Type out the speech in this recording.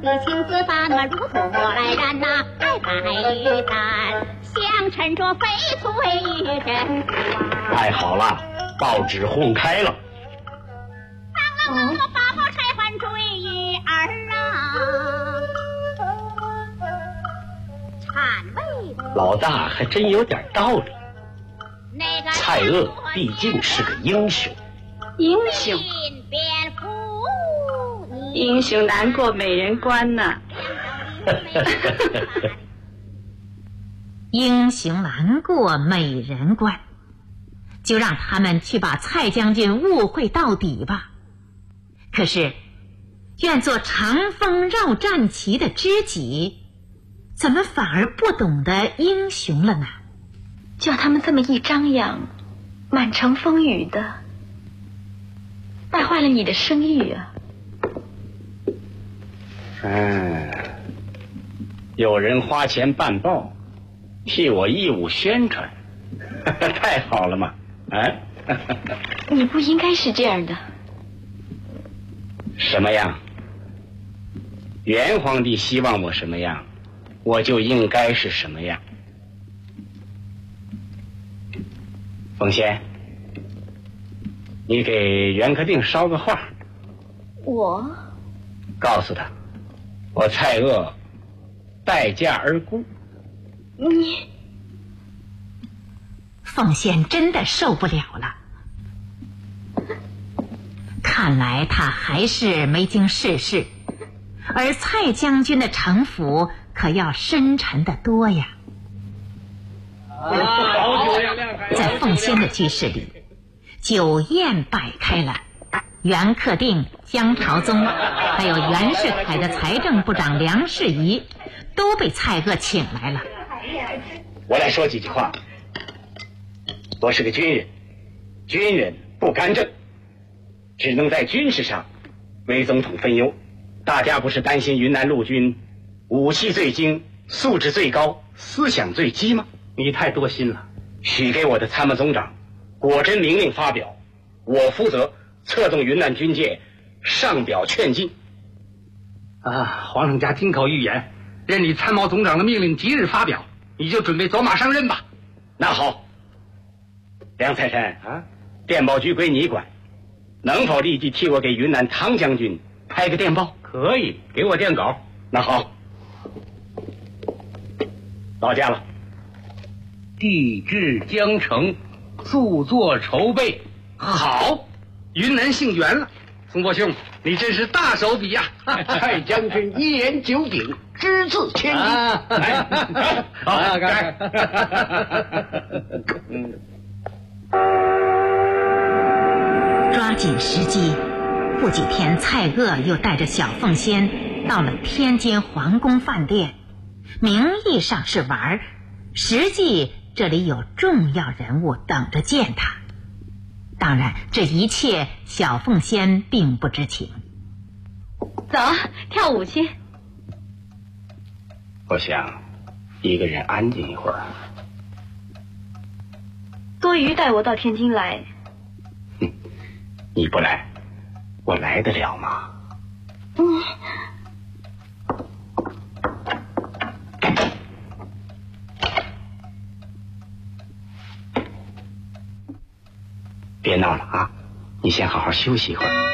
的情丝把那如火来燃呐，爱白玉簪，相衬着翡翠珍珠。 太好了，报纸轰开了。 当啷啷个八宝钗环坠玉儿啊，谄媚的老大还真有点道理。 那个蔡锷毕竟是个英雄。 英雄， 便服英雄难过美人关呐。 英雄难过美人关，就让他们去把蔡将军误会到底吧。可是愿做长风绕战旗的知己，怎么反而不懂得英雄了呢？ 叫他们这么一张扬，满城风雨的，败坏了你的声誉啊。 有人花钱办报，替我义务宣传，太好了嘛！ 你不应该是这样的。 什么样？元皇帝希望我什么样，我就应该是什么样。凤仙，你给袁克定捎个话。 我告诉他，我蔡锷待嫁而孤。 你凤仙真的受不了了，看来他还是没经世事，而蔡将军的城府可要深沉得多呀。在凤仙的居室里，酒宴摆开了，袁克定、江朝宗，还有袁世凯的财政部长梁士仪都被蔡锷请来了。 我来说几句话。我是个军人，军人不干政，只能在军事上为总统分忧。大家不是担心云南陆军武器最精，素质最高，思想最激吗？你太多心了。许给我的参谋总长果真明令发表，我负责策动云南军界上表劝进。 皇上家金口玉言，任你参谋总长的命令即日发表，你就准备走马上任吧。 那好，梁财神电报局归你管，能否立即替我给云南汤将军拍个电报？可以，给我电稿。那好，到家了。 地至江城，速作筹备。好，云南姓袁了。宋伯兄，你真是大手笔呀！ 蔡将军一言九鼎，只字千金。 好，干！ 抓紧时机，不几天，蔡锷又带着小凤仙到了天津皇宫饭店，名义上是玩，实际这里有重要人物等着见他。当然，这一切小凤仙并不知情。 走，跳舞去。 我想一个人安静一会儿。 多余带我到天津来。 你不来，我来得了吗？别闹了啊！你先好好休息一会儿。